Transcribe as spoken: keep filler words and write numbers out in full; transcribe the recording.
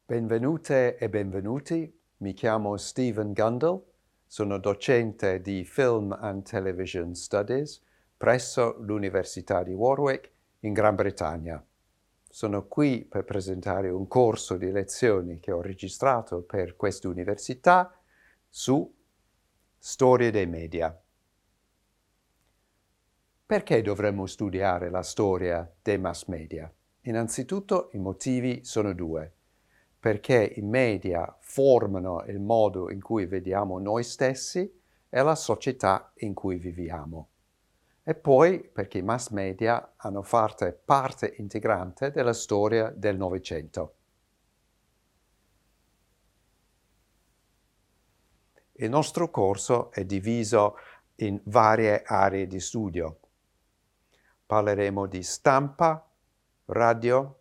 Benvenute e benvenuti, mi chiamo Stephen Gundel, sono docente di Film and Television Studies presso l'Università di Warwick in Gran Bretagna. Sono qui per presentare un corso di lezioni che ho registrato per questa università su storia dei media. Perché dovremmo studiare la storia dei mass media? Innanzitutto i motivi sono due. Perché i media formano il modo in cui vediamo noi stessi e la società in cui viviamo. E poi perché i mass media hanno fatto parte integrante della storia del Novecento. Il nostro corso è diviso in varie aree di studio. Parleremo di stampa, radio,